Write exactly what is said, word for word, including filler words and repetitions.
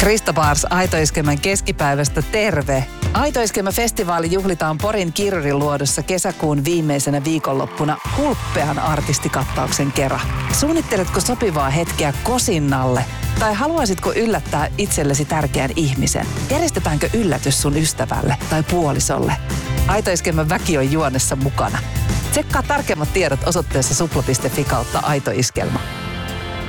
Krista Bars Aito-Iskelmän keskipäivästä terve! Aito-Iskelmä-festivaali juhlitaan Porin Kirjurin luodossa kesäkuun viimeisenä viikonloppuna hulppean artistikattauksen kera. Suunnitteletko sopivaa hetkeä kosinnalle? Tai haluaisitko yllättää itsellesi tärkeän ihmisen? Järjestetäänkö yllätys sun ystävälle tai puolisolle? Aito-Iskelmän väki on juonessa mukana. Tsekkaa tarkemmat tiedot osoitteessa supla piste fi kautta Aito-Iskelma.